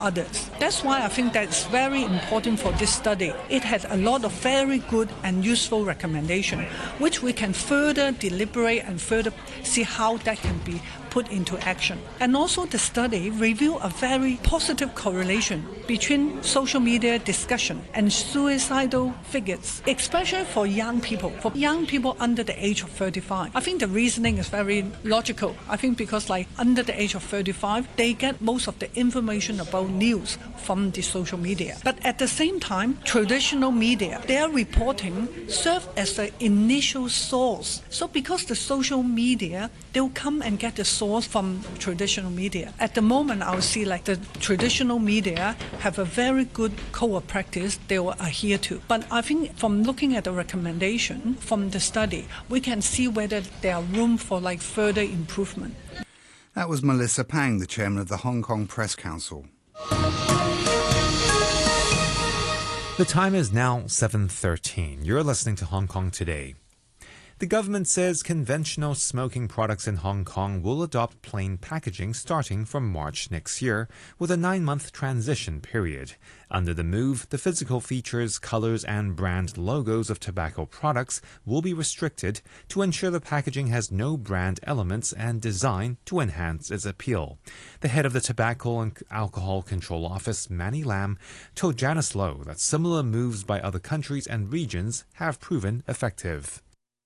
others. That's why I think that's very important for this study. It had a lot of very good and useful recommendations, which we can further deliberate and further see how that can be put into action. And also the study revealed a very positive correlation between social media discussion and suicidal figures, especially for young people under the age of 35. I think the reasoning is very logical. I think because under the age of 35, they get most of the information about news from the social media. But at the same time, traditional media, their reporting serve as the initial source. So because the social media, they'll come and get the source from traditional media. At the moment, I would see the traditional media have a very good code of practice they will adhere to. But I think from looking at the recommendation from the study, we can see whether there are room for further improvement. That was Melissa Pang, the chairman of the Hong Kong Press Council. The time is now 7:13. You're listening to Hong Kong Today. The government says conventional smoking products in Hong Kong will adopt plain packaging starting from March next year, with a 9-month transition period. Under the move, the physical features, colors, and brand logos of tobacco products will be restricted to ensure the packaging has no brand elements and design to enhance its appeal. The head of the Tobacco and Alcohol Control Office, Manny Lam, told Janice Low that similar moves by other countries and regions have proven effective.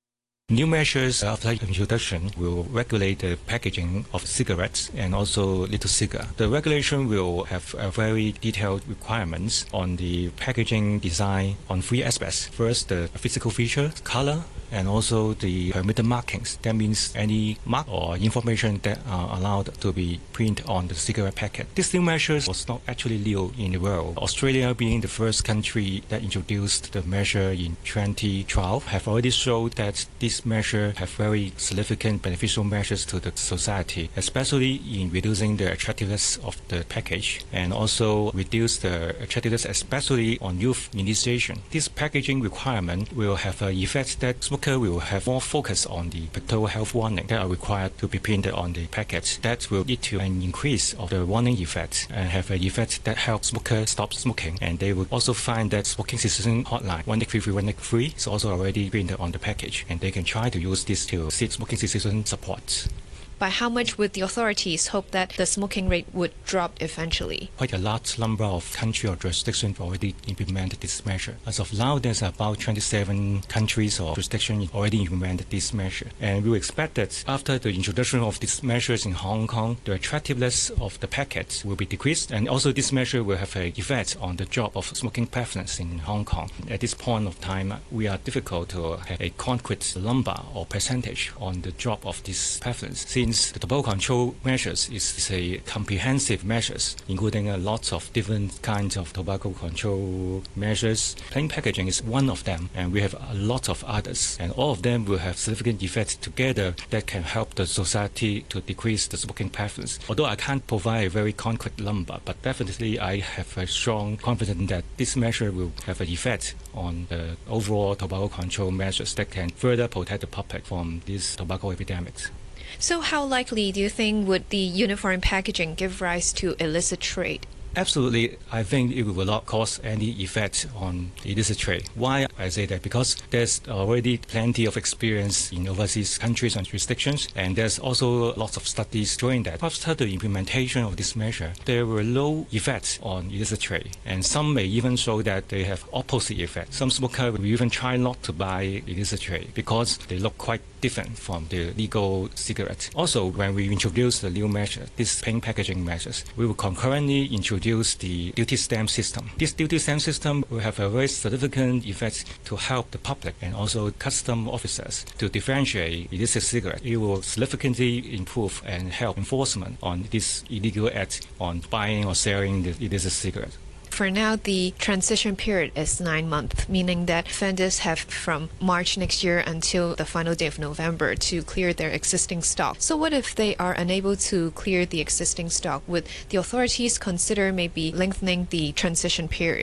New measures after introduction will regulate the packaging of cigarettes and also little cigar. The regulation will have a very detailed requirements on the packaging design on 3 aspects. First, the physical feature, color, and also the permitted markings. That means any mark or information that are allowed to be printed on the cigarette packet. This new measures was not actually new in the world. Australia, being the first country that introduced the measure in 2012, have already showed that this measure have very significant beneficial measures to the society, especially in reducing the attractiveness of the package and also reduce the attractiveness especially on youth initiation. This packaging requirement will have an effect that smoker will have more focus on the pictorial health warning that are required to be printed on the package. That will lead to an increase of the warning effect and have an effect that helps smokers stop smoking. And they will also find that smoking cessation hotline 1833 is also already printed on the package, and they can try to use this to seek smoking cessation support. By how much would the authorities hope that the smoking rate would drop eventually? Quite a large number of countries or jurisdictions already implemented this measure. As of now, there's about 27 countries or jurisdictions already implemented this measure. And we expect that after the introduction of these measures in Hong Kong, the attractiveness of the packet will be decreased. And also this measure will have an effect on the drop of smoking preference in Hong Kong. At this point of time, we are difficult to have a concrete number or percentage on the drop of this preference. Since the tobacco control measures is a comprehensive measures, including lots of different kinds of tobacco control measures. Plain packaging is one of them, and we have a lot of others, and all of them will have significant effects together that can help the society to decrease the smoking preference. Although I can't provide a very concrete number, but definitely I have a strong confidence that this measure will have an effect on the overall tobacco control measures that can further protect the public from these tobacco epidemics. So how likely do you think would the uniform packaging give rise to illicit trade? Absolutely, I think it will not cause any effect on illicit trade. Why I say that? Because there's already plenty of experience in overseas countries and jurisdictions, and there's also lots of studies showing that after the implementation of this measure, there were low effects on illicit trade, and some may even show that they have opposite effects. Some smokers will even try not to buy illicit trade because they look quite different from the legal cigarettes. Also, when we introduce the new measure, these plain packaging measures, we will concurrently introduce the duty stamp system. This duty stamp system will have a very significant effect to help the public and also custom officers to differentiate illicit cigarettes. It will significantly improve and help enforcement on this illegal act on buying or selling the illicit cigarettes. For now, the transition period is 9 months, meaning that vendors have from March next year until the final day of November to clear their existing stock. So what if they are unable to clear the existing stock? Would the authorities consider maybe lengthening the transition period?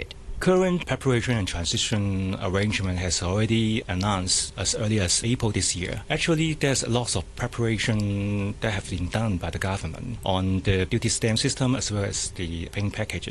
current preparation and transition arrangement has already announced as early as April this year. Actually, there's lots of preparation that have been done by the government on the duty stamp system as well as the plain packaging.